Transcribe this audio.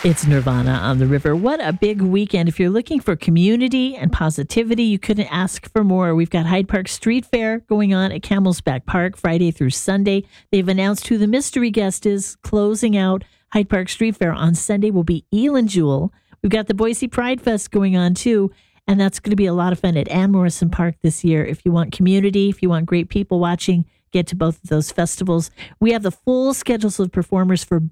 It's Nirvana on the River. What a big weekend. If you're looking for community and positivity, you couldn't ask for more. We've got Hyde Park Street Fair going on at Camel's Back Park Friday through Sunday. They've announced who the mystery guest is. Closing out Hyde Park Street Fair on Sunday will be Elin Jewell. We've got the Boise Pride Fest going on too, and that's going to be a lot of fun at Ann Morrison Park this year. If you want community, if you want great people watching, get to both of those festivals. We have the full schedules of performers for